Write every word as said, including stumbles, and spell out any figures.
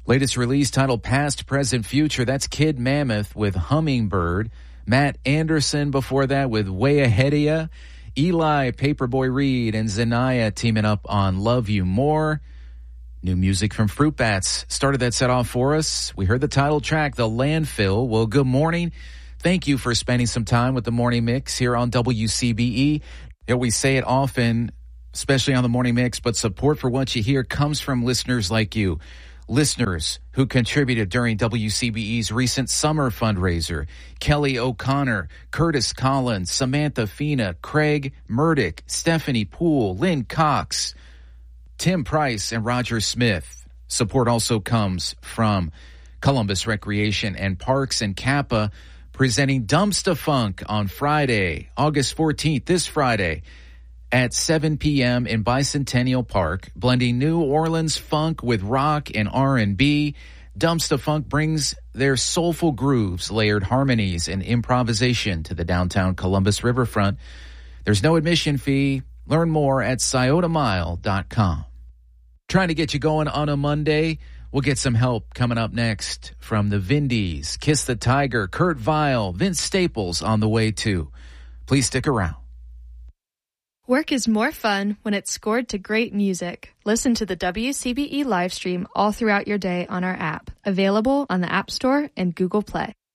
Latest release titled Past, Present, Future. That's Kid Mammoth with Hummingbird. Matt Anderson before that with Way Ahead of Ya. Eli, Paperboy Reed, and Zanaya teaming up on Love You More. New music from Fruit Bats started that set off for us. We heard the title track, The Landfill. Well, good morning. Thank you for spending some time with the Morning Mix here on W C B E. You know, we say it often, especially on the Morning Mix, but support for what you hear comes from listeners like you. Listeners who contributed during W C B E's recent summer fundraiser. Kelly O'Connor, Curtis Collins, Samantha Fina, Craig Murdoch, Stephanie Poole, Lynn Cox, Tim Price, and Roger Smith. Support also comes from Columbus Recreation and Parks and Kappa, presenting Dumpsta Funk on Friday, August fourteenth, this Friday, at seven p.m. in Bicentennial Park, blending New Orleans funk with rock and R and B. Dumpsta Funk brings their soulful grooves, layered harmonies, and improvisation to the downtown Columbus riverfront. There's no admission fee. Learn more at scioto mile dot com. Trying to get you going on a Monday. We'll get some help coming up next from the Vindies, Kiss the Tiger, Kurt Vile, Vince Staples on the way too. Please stick around. Work is more fun when it's scored to great music. Listen to the W C B E live stream all throughout your day on our app, available on the App Store and Google Play.